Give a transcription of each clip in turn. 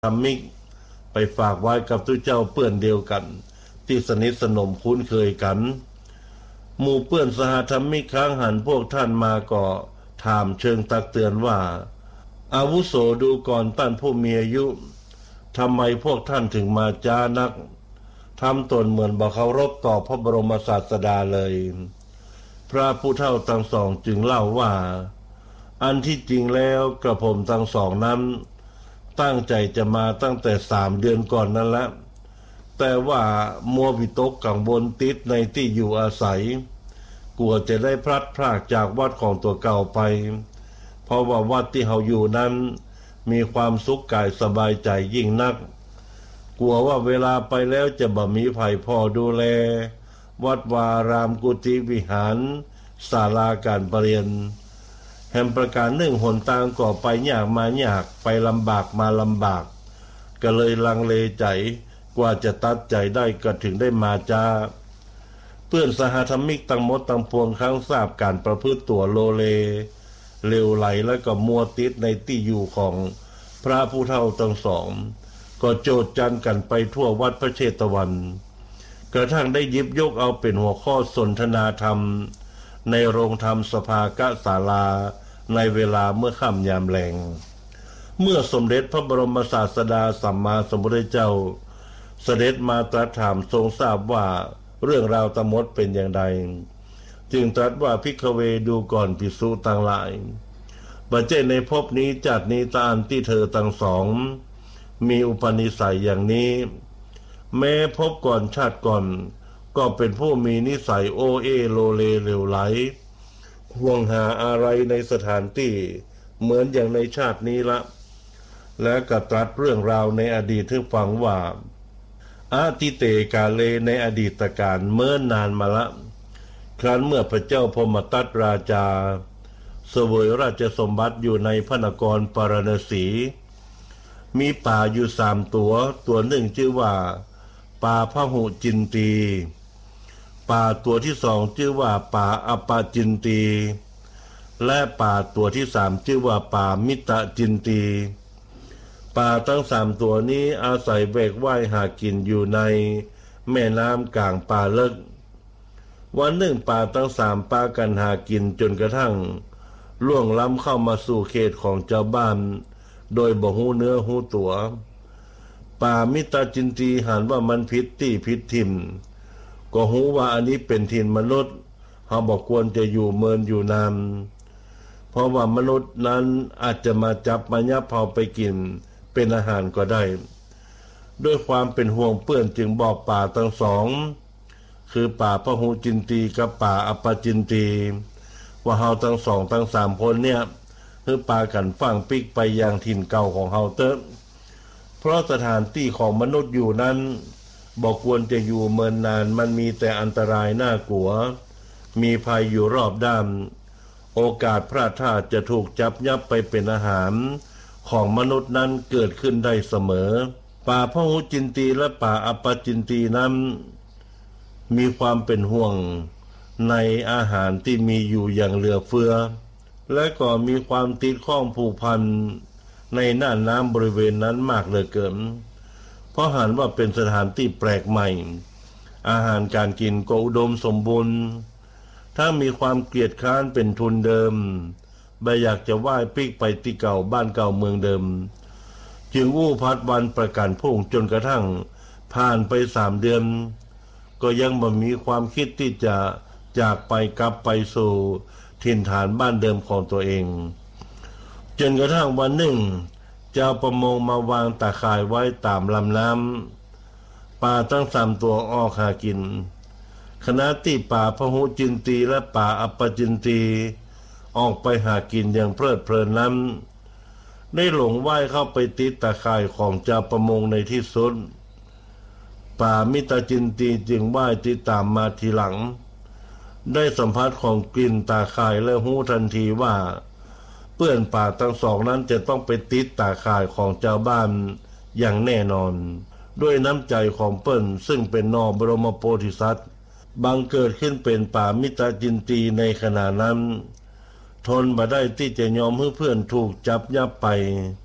ธรรมิกไปฝากไว้กับทุกเจ้าเปื้อนเดียวกันที่สนิทสนมคุ้นเคยกันหมู่เปื้อนสหธรรมิกค้างหันพวกท่านมาก็ถามเชิงตักเตือนว่าอาวุโสดูก่อนท่านผู้มีอายุทำไมพวกท่านถึงมาจ้านักทำตนเหมือนบ่เคารพต่อพระบรมศาสดาเลยพระผู้เฒ่าทั้งสองจึงเล่าว่าอันที่จริงแล้วกระผมทั้งสองนั้นตั้งใจจะมาตั้งแต่3 เดือนก่อนนั่นแหละแต่ว่ามัววิตกกังวลติดในที่อยู่อาศัยกลัวจะได้พลัดพรากจากวัดของตัวเก่าไปเพราะว่าวัดที่เขาอยู่นั้นมีความสุขกายสบายใจยิ่งนักกลัวว่าเวลาไปแล้วจะบ่มีไผพ่อดูแลวัดวารามกุฏิวิหารศาลาการประเรียนแห่งประการหนึ่งหนทางก็ไปยากมายากไปลำบากมาลำบากก็เลยลังเลใจกว่าจะตัดใจได้ก็ถึงได้มาจ้าเพื่อนสหธรรมิกตั้งหมดตั้งปวงครั้งทราบการประพฤติตัวโลเลเลวไหลและก็มัวติดในที่อยู่ของพระผู้เฒ่าทั้งสองก็โจษจันกันไปทั่ววัดพระเชตวันกระทั่งได้หยิบยกเอาเป็นหัวข้อสนทนาธรรมในโรงธรรมสภากศาลาในเวลาเมื่อค่ำยามแลงเมื่อสมเด็จพระบรมศาสดาสัมมาสัมพุทธเจ้าเสด็จมาตรัสถามทรงทราบว่าเรื่องราวทั้งหมดเป็นอย่างไรจึงตรัสว่าภิกขเวดูก่อนภิกษุทั้งหลายบัดนี้ในภพนี้จัดนี้ตามที่เธอทั้งสองมีอุปนิสัยอย่างนี้แม้พบก่อนชาติก่อนก็เป็นผู้มีนิสัยโอเอโลเลเหลวไหลห่วงหาอะไรในสถานที่เหมือนอย่างในชาตินี้ละและก็ตรัสเรื่องราวในอดีตให้ฟังว่าอาทิเตกาเลในอดีตการเมื่อนานมาละครั้นเมื่อพระเจ้าพมทัตราชาเสวยราชสมบัติอยู่ในพระนครปารณสีมีป่าอยู่ตัวหนึ่งชื่อว่าป่าพหุจินตีป่าตัวที่สองชื่อว่าป่าอปาจินตีและป่าตัวที่3ชื่อว่าป่ามิตรจินตีป่าทั้ง3ตัวนี้อาศัยแวกว่ายหากินอยู่ในแม่น้ำกลางป่าเลิกวันหนึ่งป่าทั้ง3ปากันหากินจนกระทั่งล่วงล้ำเข้ามาสู่เขตของเจ้าบ้านโดยบ่ฮู้เนื้อฮู้ตัวป่ามิตรจินตีหันว่ามันผิดที่ผิดถิ่นก็ฮู้ว่าอันนี้เป็นถิ่นมนุษย์เขาบอกควรจะอยู่เมินอยู่นานเพราะว่ามนุษย์นั้นอาจจะมาจับมายับเอาไปกินเป็นอาหารก็ได้ด้วยความเป็นห่วงเปื้อนจึงบอกป่าทั้งสองคือป่าพหุจินตีกับป่าอปจินตีว่าเฮาทั้งสองทั้ง3คนเนี่ยคือป่ากันฟังปิกไปยังถิ่นเก่าของเฮาเตอะเพราะสถานที่ของมนุษย์อยู่นั้นบอกควรจะอยู่เมินนานมันมีแต่อันตรายน่ากลัวมีภัยอยู่รอบด้านโอกาสพลาดท่าจะถูกจับยับไปเป็นอาหารของมนุษย์นั้นเกิดขึ้นได้เสมอป่าพหุจินตีและป่าอปจินตีนั้นมีความเป็นห่วงในอาหารที่มีอยู่อย่างเหลือเฟือและก็มีความติดข้องผูกพันในน่านน้ำบริเวณนั้นมากเหลือเกินเพราะหันว่าเป็นสถานที่แปลกใหม่อาหารการกินก็อุดมสมบูรณ์ถ้ามีความเกลียดค้านเป็นทุนเดิมไม่อยากจะว่ายปิกไปที่เก่าบ้านเก่าเมืองเดิมจึงอู้พัดวันประกันพุ่งจนกระทั่งผ่านไป3 เดือนก็ยังบ่มีความคิดที่จะจากไปกลับไปสู่ถิ่นฐานบ้านเดิมของตัวเองจนกระทั่งวันหนึ่งเจ้าประมงมาวางตาข่ายไว้ตามลำน้ำปลาทั้ง3 ตัวออกหากินขณะที่ป่าพหุจินตีและป่าอปจินตีออกไปหากินอย่างเพลิดเพลินนั้นได้หลงว่ายเข้าไปติดตาข่ายของเจ้าประมงในที่สุดป่ามิตรจินตีจึงว่ายติดตามมาทีหลังได้สัมผัสของกลิ่นตาข่ายและหู้ทันทีว่าเปื้อนป่าทั้งสองนั้นจะต้องไปติดตาข่ายของเจ้าบ้านอย่างแน่นอนด้วยน้ำใจของเปิ้นซึ่งเป็นนอบรมโพธิสัตว์บังเกิดขึ้นเป็นป่ามิตรจินตีในขณะนั้นทนบ่ได้ที่จะยอมให้เพื่อนถูกจับยับไป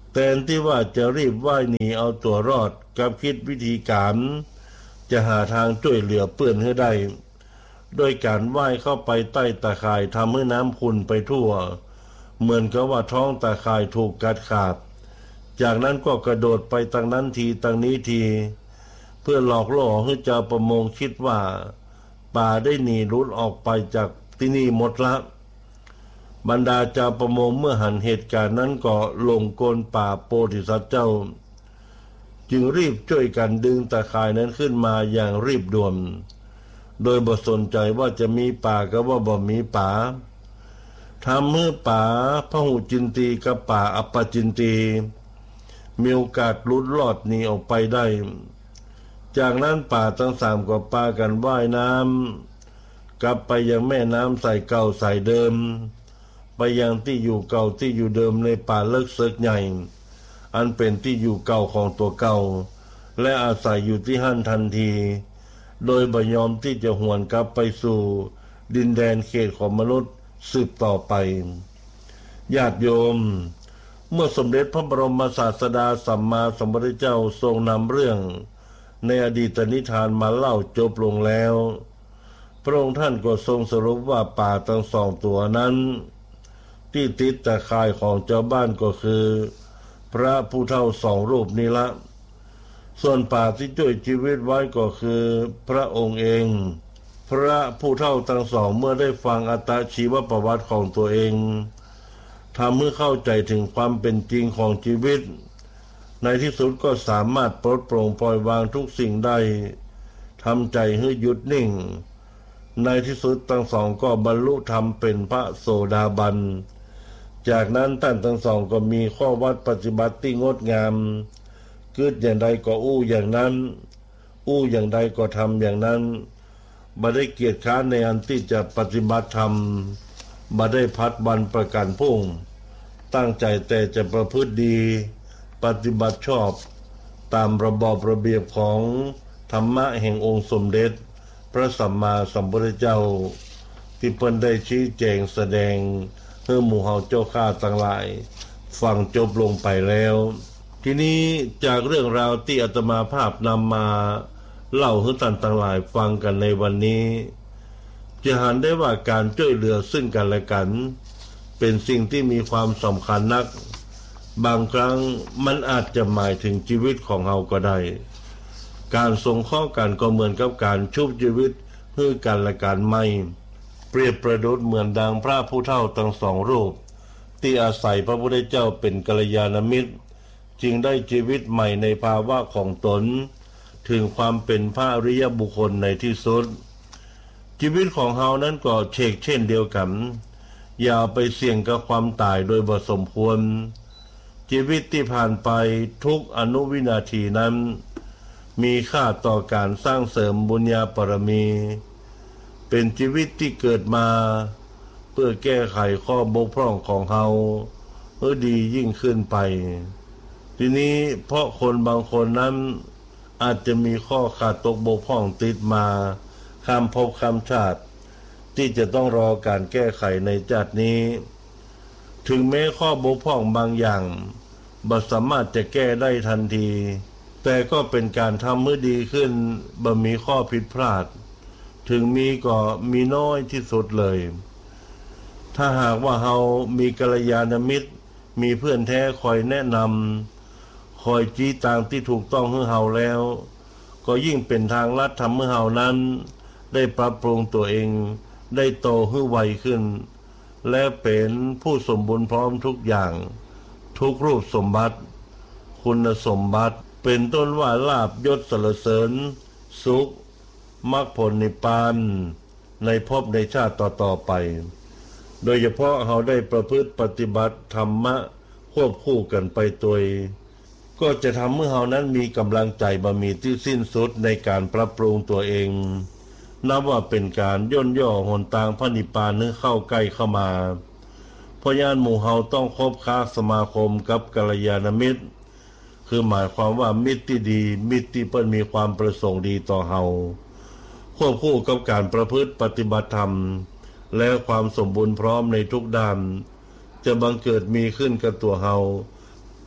แทนที่ว่าจะรีบว่ายหนีเอาตัวรอดกับคิดวิธีการจะหาทางช่วยเหลือเปื้อนให้ได้โดยการว่ายเข้าไปใต้ตาข่ายทำให้น้ำขุ่นไปทั่วเหมือนกับว่าท้องตาข่ายถูกกัดขาดจากนั้นก็กระโดดไปทางนั้นทีทางนี้ทีเพื่อหลอกล่อให้เจ้าประมงคิดว่าป่าได้หนีรุดออกไปจากที่นี่หมดละบรรดาเจ้าประมงเมื่อหันเหตุการณ์นั้นก็ลงโกนป่าโพธิสัตว์เจ้าจึงรีบช่วยกันดึงตาข่ายนั้นขึ้นมาอย่างรีบด่วนโดยบ่สนใจว่าจะมีป่าก็ว่าบ่มีป่าทำให้ป่าพหุจินตีกับป่าอัปปจินตีมีโอกาสหลุดรอดหนีออกไปได้จากนั้นป่าทั้งสามก็พากันว่ายน้ำกลับไปยังแม่น้ำใสเก่าใสเดิมไปยังที่อยู่เก่าที่อยู่เดิมในป่าเลิกเซิกใหญ่อันเป็นที่อยู่เก่าของตัวเก่าและอาศัยอยู่ที่หั่นทันทีโดยบ่ยอมที่จะหวนกลับไปสู่ดินแดนเขตของมนุษย์สืบต่อไปญาติโยมเมื่อสมเด็จพระบรมศาสดาสัมมาสัมพุทธเจ้าทรงนำเรื่องในอดีตนิทานมาเล่าจบลงแล้วพระองค์ท่านก็ทรงสรุปว่าป่าทั้งสองตัวนั้นที่ติดตะข่ายของเจ้าบ้านก็คือพระผู้เฒ่าสองรูปนี้ละส่วนป่าที่ช่วยชีวิตไว้ก็คือพระองค์เองพระผู้เฒ่าทั้งสองเมื่อได้ฟังอัตชีวประวัติของตัวเองทำให้เข้าใจถึงความเป็นจริงของชีวิตในที่สุดก็สามารถปลดปล่อยปล่อยวางทุกสิ่งได้ทำใจให้หยุดนิ่งในที่สุดทั้งสองก็บรรลุธรรมเป็นพระโสดาบันจากนั้นท่านทั้งสองก็มีข้อวัดปฏิบัติที่งดงามเกิดอย่างใดก็อู้อย่างนั้นอู้อย่างใดก็ทำอย่างนั้นบ่ได้เกียจค้านในอันที่จะปฏิบัติธรรมบ่ได้พัดวันประกันพรุ่งตั้งใจแต่จะประพฤติดีปฏิบัติชอบตามระบอบระเบียบของธรรมะแห่งองค์สมเด็จพระสัมมาสัมพุทธเจ้าที่เพิ่นได้ชี้แจงแสดงให้หมู่เฮาเจ้าข้าทั้งหลายฟังจบลงไปแล้วทีนี้จากเรื่องราวที่อาตมาภาพนำมาเล่าให้ท่านทั้งหลายฟังกันในวันนี้จะเห็นได้ว่าการช่วยเหลือซึ่งกันและกันเป็นสิ่งที่มีความสำคัญนักบางครั้งมันอาจจะหมายถึงชีวิตของเราก็ได้การสงเคราะห์กันก็เหมือนกับการชุบชีวิตเพื่อกันและกันไม่เปรียบประดุจเหมือนดังพระผู้เฒ่าทั้งสองรูปที่อาศัยพระพุทธเจ้าเป็นกัลยาณมิตรจึงได้ชีวิตใหม่ในภาวะของตนถึงความเป็นพระอริยบุคคลในที่สุดชีวิตของเฮานั้นก็เช่นเดียวกันอย่าไปเสี่ยงกับความตายโดยบ่สมควรชีวิตที่ผ่านไปทุกอนุวินาทีนั้นมีค่าต่อการสร้างเสริมบุญญาปรมีเป็นชีวิตที่เกิดมาเพื่อแก้ไขข้อบกพร่องของเฮาให้ดียิ่งขึ้นไปทีนี้เพราะคนบางคนนั้นอาจจะมีข้อขาดตกบกพร่องติดมาข้ามภพข้ามชาติที่จะต้องรอการแก้ไขในชาตินี้ถึงแม้ข้อบกพร่องบางอย่างบ่สามารถจะแก้ได้ทันทีแต่ก็เป็นการทำให้ดีขึ้นบ่มีข้อผิดพลาดถึงมีก็มีน้อยที่สุดเลยถ้าหากว่าเฮามีกัลยาณมิตรมีเพื่อนแท้คอยแนะนำคอยชี้ทางที่ถูกต้องให้เฮาแล้วก็ยิ่งเป็นทางลัดทำให้เฮานั้นได้ปรับปรุงตัวเองได้โตให้ไวขึ้นและเป็นผู้สมบูรณ์พร้อมทุกอย่างทุกรูปสมบัติคุณสมบัติเป็นต้นว่าลาภยศสรรเสริญสุขมรรคผลนิพพานในภพในชาติต่อไปโดยเฉพาะเราได้ประพฤติปฏิบัติธรรมะควบคู่กันไปตัวก็จะทำให้เรานั้นมีกำลังใจบ่มีที่สิ้นสุดในการปรับปรุงตัวเองนับว่าเป็นการย่นย่อหนทางพระนิพพานให้เข้าใกล้เข้ามาเพราะญาณหมู่เฮาต้องคบค้าสมาคมกับกัลยาณมิตรคือหมายความว่ามิตรที่ดีมิตรที่เพิ่นมีความประสงค์ดีต่อเฮาควบคู่กับการประพฤติปฏิบัติธรรมและความสมบูรณ์พร้อมในทุกด้านจะบังเกิดมีขึ้นกับตัวเฮา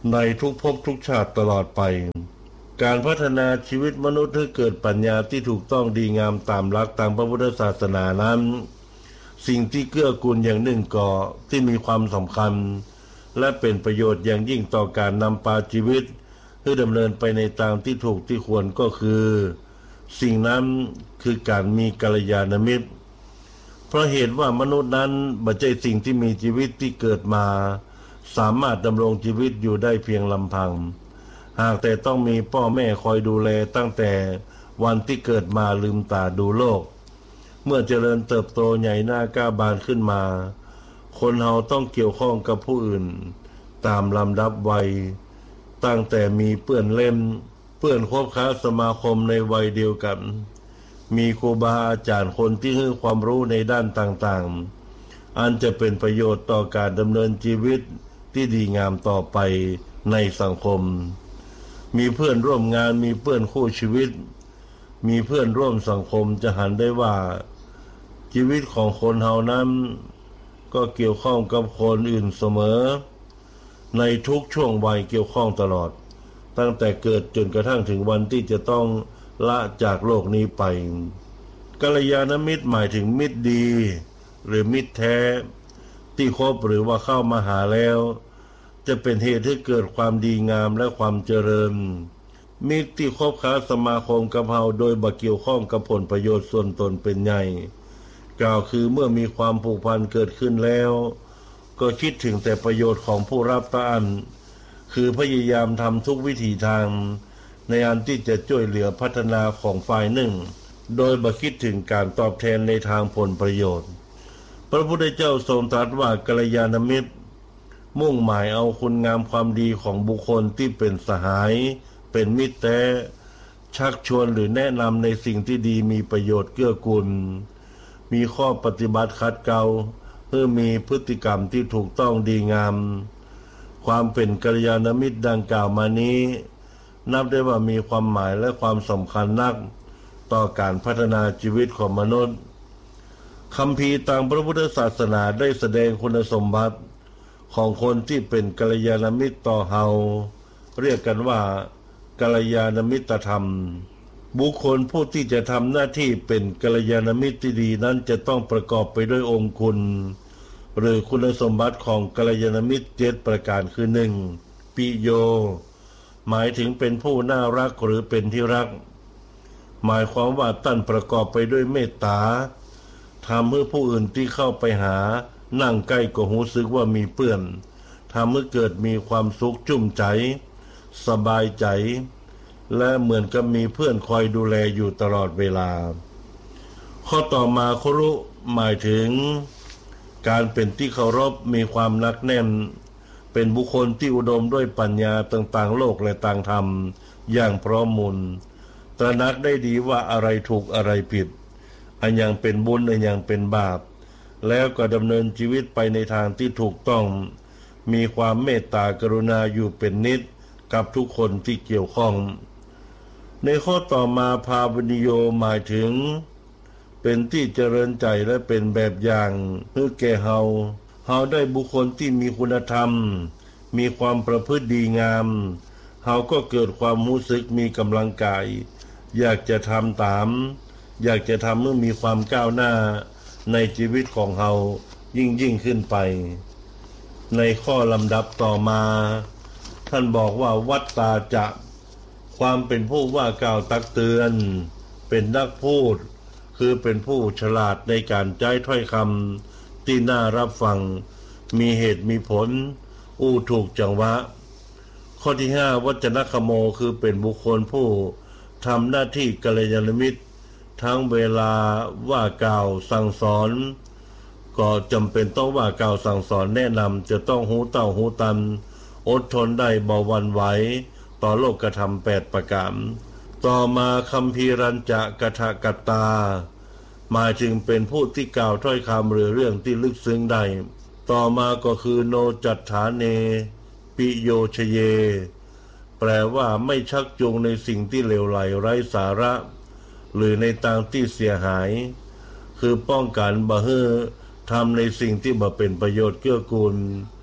ในทุกภพทุกชาติตลอดไปการพัฒนาชีวิตมนุษย์ให้เกิดปัญญาที่ถูกต้องดีงามตามหลักทางพระพุทธศาสนานั้นสิ่งที่เกื้อกูลอย่างหนึ่งก่อที่มีความสำคัญและเป็นประโยชน์อย่างยิ่งต่อการนำพาชีวิตให้ดำเนินไปในทางที่ถูกที่ควรก็คือสิ่งนั้นคือการมีกัลยาณมิตรเพราะเหตุว่ามนุษย์นั้นไม่ใช่สิ่งที่มีชีวิตที่เกิดมาสามารถดำรงชีวิตอยู่ได้เพียงลำพังหากแต่ต้องมีพ่อแม่คอยดูแลตั้งแต่วันที่เกิดมาลืมตาดูโลกเมื่อเจริญเติบโตใหญ่หน้าก้าวบานขึ้นมาคนเราต้องเกี่ยวข้องกับผู้อื่นตามลำดับวัยตั้งแต่มีเพื่อนเล่นเพื่อนคบค้าสมาคมในวัยเดียวกันมีครูบาอาจารย์คนที่ให้ความรู้ในด้านต่างๆอันจะเป็นประโยชน์ต่อการดำเนินชีวิตที่ดีงามต่อไปในสังคมมีเพื่อนร่วมงานมีเพื่อนคู่ชีวิตมีเพื่อนร่วมสังคมจะหันได้ว่าชีวิตของคนเฮานั้นก็เกี่ยวข้องกับคนอื่นเสมอในทุกช่วงวัยเกี่ยวข้องตลอดตั้งแต่เกิดจนกระทั่งถึงวันที่จะต้องละจากโลกนี้ไปกัลยาณมิตรหมายถึงมิตรดีหรือมิตรแท้ที่คบหรือว่าเข้ามาหาแล้วจะเป็นเหตุให้เกิดความดีงามและความเจริญมิตรที่คบค้าสมาคมกับเฮาโดยบ่เกี่ยวข้องกับผลประโยชน์ส่วนตนเป็นใหญ่กล่าวคือเมื่อมีความผูกพันเกิดขึ้นแล้วก็คิดถึงแต่ประโยชน์ของผู้รับทานคือพยายามทำทุกวิถีทางในอันที่จะช่วยเหลือพัฒนาของฝ่ายหนึ่งโดยบ่คิดถึงการตอบแทนในทางผลประโยชน์พระพุทธเจ้าทรงตรัสว่ากัลยาณมิตรมุ่งหมายเอาคุณงามความดีของบุคคลที่เป็นสหายเป็นมิตรแท้ชักชวนหรือแนะนำในสิ่งที่ดีมีประโยชน์เกื้อกูลมีข้อปฏิบัติขัดเกลาเพื่อมีพฤติกรรมที่ถูกต้องดีงามความเป็นกัลยาณมิตรดังกล่าวมานี้นับได้ว่ามีความหมายและความสำคัญนักต่อการพัฒนาชีวิตของมนุษย์คัมภีร์ตามพระพุทธศาสนาได้แสดงคุณสมบัติของคนที่เป็นกัลยาณมิตรต่อเฮาเรียกกันว่ากัลยาณมิตรธรรมบุคคลผู้ที่จะทำหน้าที่เป็นกัลยาณมิตรที่ดีนั้นจะต้องประกอบไปด้วยองค์คุณหรือคุณสมบัติของกัลยาณมิตร7ประการคือ 1. ปิโยหมายถึงเป็นผู้น่ารักหรือเป็นที่รักหมายความว่าท่านประกอบไปด้วยเมตตาทำให้ผู้อื่นที่เข้าไปหานั่งใกล้ก็รู้สึกว่ามีเพื่อนทำให้เกิดมีความสุขจุ่มใจสบายใจและเหมือนกับมีเพื่อนคอยดูแลอยู่ตลอดเวลาข้อต่อมาครุหมายถึงการเป็นที่เคารพมีความหนักแน่นเป็นบุคคลที่อุดมด้วยปัญญาต่างๆโลกและต่างธรรมอย่างพร้อมมูลตระหนักได้ดีว่าอะไรถูกอะไรผิดอันยังเป็นบุญอันยังเป็นบาปแล้วก็ดำเนินชีวิตไปในทางที่ถูกต้องมีความเมตตากรุณาอยู่เป็นนิจกับทุกคนที่เกี่ยวข้องในข้อต่อมาภาวนิโยหมายถึงเป็นที่เจริญใจและเป็นแบบอย่างเพื่อแก่เฮาได้บุคคลที่มีคุณธรรมมีความประพฤติดีงามเฮาก็เกิดความรู้สึกมีกำลังกายอยากจะทำตามอยากจะทำเมื่อมีความก้าวหน้าในชีวิตของเฮายิ่งขึ้นไปในข้อลำดับต่อมาท่านบอกว่าวัตตาจะความเป็นผู้ว่ากล่าวตักเตือนเป็นนักพูดคือเป็นผู้ฉลาดในการใช้ถ้อยคำที่น่ารับฟังมีเหตุมีผลอู้ถูกจังหวะข้อที่5วัจนคโมคือเป็นบุคคลผู้ทำหน้าที่กัลยาณมิตรทั้งเวลาว่ากล่าวสั่งสอนก็จำเป็นต้องว่ากล่าวสั่งสอนแนะนำจะต้องหูเต้าหูตันอดทนได้บ่หวั่นไหวต่อโลกธรรม8ประการต่อมาคัมภีรัญจะกถกัตตาหมายถึงเป็นผู้ที่กล่าวถ้อยคำหรือเรื่องที่ลึกซึ้งได้ต่อมาก็คือโนจัตถาเนปิโยชเยแปลว่าไม่ชักจูงในสิ่งที่เลวไหลไร้สาระหรือในทางที่เสียหายคือป้องกันบ่ให้ทำในสิ่งที่บ่เป็นประโยชน์เกื้อกูล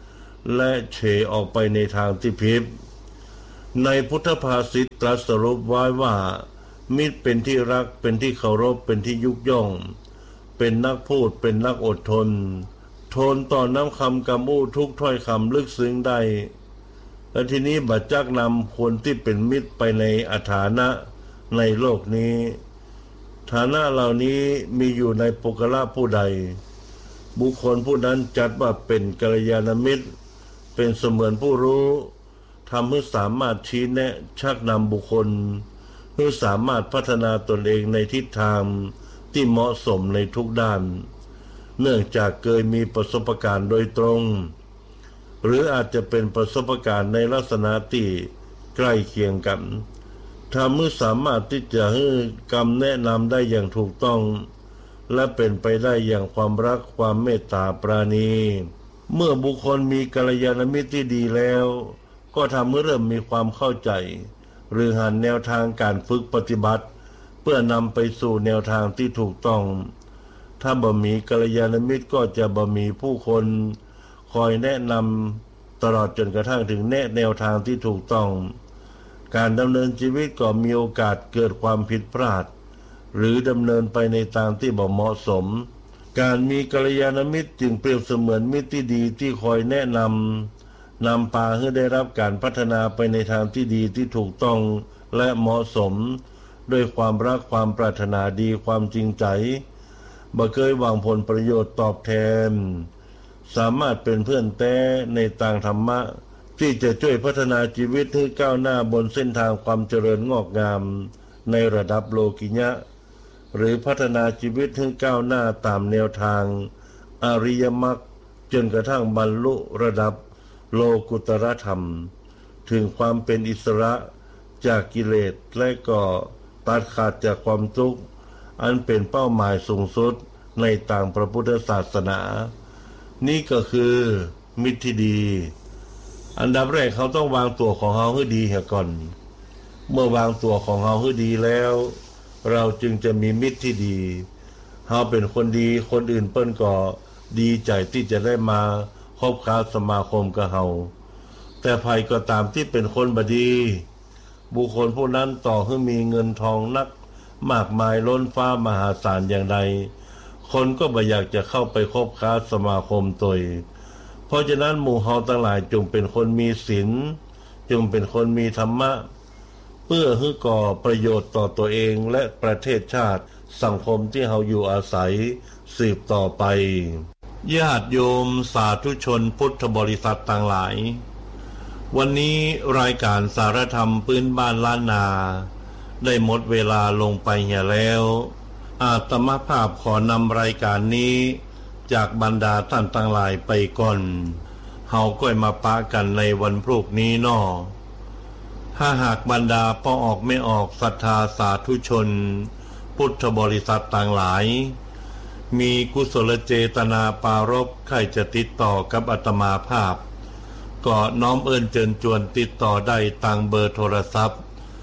และเฉออกไปในทางที่ผิดในพุทธภาษิตตรัสสรุปไว้ว่ามิตรเป็นที่รักเป็นที่เคารพเป็นที่ยุกย่องเป็นนักพูดเป็นนักอดทนทนต่อน้ำคำกำอู้ทุกถ้อยคำลึกซึ้งได้และทีนี้บัดจักนำคนที่เป็นมิตรไปในฐานะในโลกนี้ฐานะเหล่านี้มีอยู่ในปุกละผู้ใดบุคคลผู้นั้นจัดว่าเป็นกัลยาณมิตรเป็นเสมือนผู้รู้ทำให้สามารถชี้แนะชักนำบุคคลเพื่อสามารถพัฒนาตนเองในทิศทางที่เหมาะสมในทุกด้านเนื่องจากเคยมีประสบการณ์โดยตรงหรืออาจจะเป็นประสบการณ์ในลักษณะที่ใกล้เคียงกันทำให้สามารถที่จะให้คำแนะนำได้อย่างถูกต้องและเป็นไปได้อย่างความรักความเมตตาปราณีเมื่อบุคคลมีกัลยาณมิตรที่ดีแล้วก็ทำให้เริ่มมีความเข้าใจหรือหาแนวทางการฝึกปฏิบัติเพื่อนำไปสู่แนวทางที่ถูกต้องถ้าบ่มีกัลยาณมิตรก็จะบ่มีผู้คนคอยแนะนำตลอดจนกระทั่งถึงแนวทางที่ถูกต้องการดำเนินชีวิตก็มีโอกาสเกิดความผิดพลาดหรือดำเนินไปในทางที่บ่เหมาะสมการมีกัลยาณมิตรจึงเปรียบเสมือนมิตรที่ดีที่คอยแนะนำพาให้ได้รับการพัฒนาไปในทางที่ดีที่ถูกต้องและเหมาะสมด้วยความรักความปรารถนาดีความจริงใจบ่เคยหวังผลประโยชน์ตอบแทนสามารถเป็นเพื่อนแท้ในทางธรรมะที่จะช่วยพัฒนาชีวิตให้ก้าวหน้าบนเส้นทางความเจริญงอกงามในระดับโลกิยะหรือพัฒนาชีวิตให้ก้าวหน้าตามแนวทางอริยมรรคจนกระทั่งบรรลุระดับโลกุตรธรรมถึงความเป็นอิสระจากกิเลสและก็ตัดขาดจากความทุกข์อันเป็นเป้าหมายสูงสุดในทางพระพุทธศาสนานี่ก็คือมิตรที่ดีอันดับแรกเขาต้องวางตัวของเขาให้ดีก่อนเมื่อวางตัวของเขาให้ดีแล้วเราจึงจะมีมิตรที่ดีเขาเป็นคนดีคนอื่นเปิ้นก็ดีใจที่จะได้มาคบค้าสมาคมกับเขาแต่ภัยก็ตามที่เป็นคนบดีบุคคลผู้นั้นต่อให้มีเงินทองนักมากมายล้นฟ้ามหาศาลอย่างใดคนก็บ่อยากจะเข้าไปคบค้าสมาคมตัวเพราะฉะนั้นหมู่เฮาทั้งหลายจงเป็นคนมีศีลจงเป็นคนมีธรรมะเพื่อให้ก่อประโยชน์ต่อตัวเองและประเทศชาติสังคมที่เฮาอยู่อาศัยสืบต่อไปญาติโยมสาธุชนพุทธบริษัทต่างหลายวันนี้รายการสารธรรมพื้นบ้านล้านนาได้หมดเวลาลงไปเหี่ยแล้วอาตมาภาพขอนำรายการนี้จากบรรดาท่านต่างหลายไปก่อนเฮาก็มาปะกันในวันพรุ่งนี้น้อถ้าหากบรรดาป้อออกไม่ออกศรัทธาสาธุชนพุทธบริษัทต่างหลายมีกุศลเจตนาปรารภใครจะติดต่อกับอาตมาภาพก็น้อมเอิ้นเชิญชวนติดต่อได้ทางเบอร์โทรศัพท์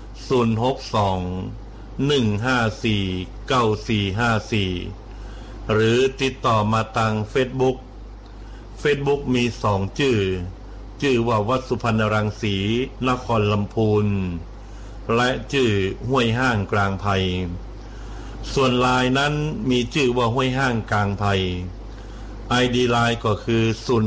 062-154-9454หรือติดต่อมาทางเฟซบุ๊กมี2ชื่อว่าวัดสุพรรณรังสีนครลำพูนและชื่อห้วยห้างกลางไผ่ส่วนไลน์นั้นมีชื่อว่าห้วยห้างกลางไผ่ ID ไลน์ก็คือ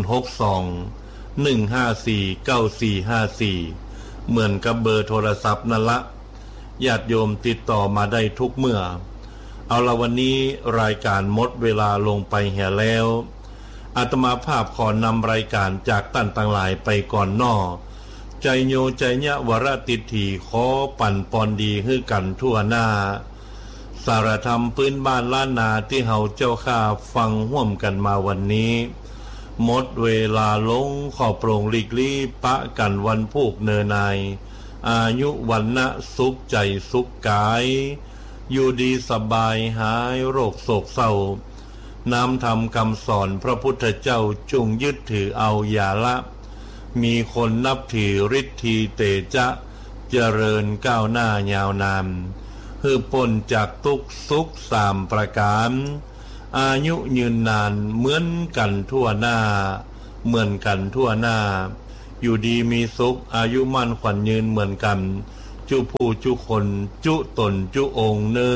062-154-9454เหมือนกับเบอร์โทรศัพท์นั่นละญาติโยมติดต่อมาได้ทุกเมื่อเอาละวันนี้รายการหมดเวลาลงไปเหี่ยแล้วอาตมาภาพขอนำรายการจากท่านต่างหลายไปก่อนน้อใจโยใจญะวรติฏฐิขอปั่นปอนดีให้กันทั่วหน้าสารธรรมพื้นบ้านล้านนาที่เฮาเจ้าข้าฟังร่วมกันมาวันนี้หมดเวลาลงขอโปร่งหลีกลี่ปะกันวันพูกเนนายอายุวันนะสุขใจสุขกายอยู่ดีสบายหายโรคโศกเศร้านำธรรมคำสอนพระพุทธเจ้าจงยึดถือเอาอย่าละมีคนนับถือฤทธีเตจะ เจริญก้าวหน้ายาวนานฮือพ้นจากทุกข์สุข3ประการอายุยืนนานเหมือนกันทั่วหน้าเหมือนกันทั่วหน้าอยู่ดีมีสุขอายุมั่นขวัญยืนเหมือนกันจุผู้จุคนจุตนจุองค์เน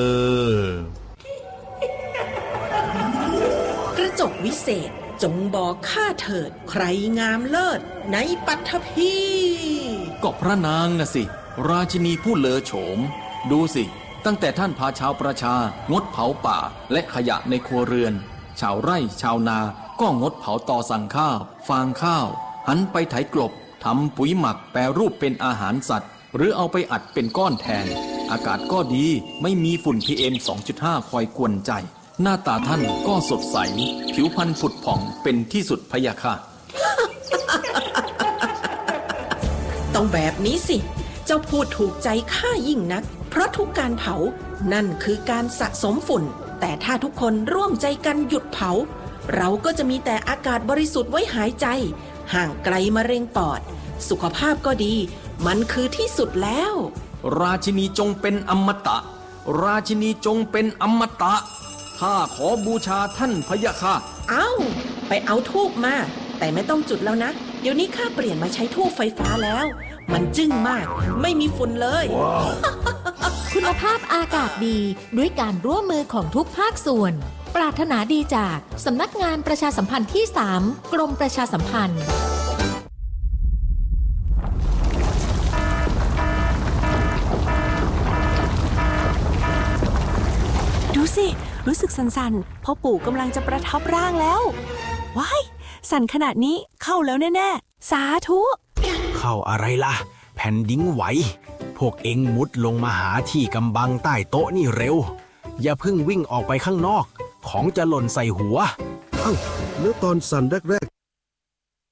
อกระจกวิเศษจงบอกข้าเถิดใครงามเลิศในปัทภีก็พระนางน่ะสิราชินีผู้เลอโฉมดูสิตั้งแต่ท่านพาชาวประชางดเผาป่าและขยะในครัวเรือนชาวไร่ชาวนาก็งดเผาตอสั่งข้าวฟางข้าวหันไปไถกลบทำปุ๋ยหมักแปรรูปเป็นอาหารสัตว์หรือเอาไปอัดเป็นก้อนแทนอากาศก็ดีไม่มีฝุ่น PM 2.5 คอยกวนใจหน้าตาท่านก็สดใสผิวพรรณผุดผ่องเป็นที่สุดพะยะค่ะต้องแบบนี้สิเจ้าพูดถูกใจข้ายิ่งนักเพราะทุกการเผานั่นคือการสะสมฝุ่นแต่ถ้าทุกคนร่วมใจกันหยุดเผาเราก็จะมีแต่อากาศบริสุทธิ์ไว้หายใจห่างไกลมะเร็งปอดสุขภาพก็ดีมันคือที่สุดแล้วราชินีจงเป็นอมตะราชินีจงเป็นอมตะข้าขอบูชาท่านพะยะค่ะไปเอาธูปมาแต่ไม่ต้องจุดแล้วนะเดี๋ยวนี้ข้าเปลี่ยนมาใช้ธูปไฟฟ้าแล้วมันจึ้งมากไม่มีฝุ่นเลยคุณภาพอากาศดีด้วยการร่วมมือของทุกภาคส่วนปรารถนาดีจากสำนักงานประชาสัมพันธ์ที่ 3 กรมประชาสัมพันธ์ดูสิรู้สึกสั่นๆพ่อปู่กำลังจะประทับร่างแล้วว้ายสั่นขนาดนี้เข้าแล้วแน่ๆสาธุเข้าอะไรล่ะแผ่นดินไหวพวกเอ็งมุดลงมาหาที่กำบังใต้โต๊ะนี่เร็วอย่าเพิ่งวิ่งออกไปข้างนอกของจะหล่นใส่หัวแล้วตอนสั่นแรก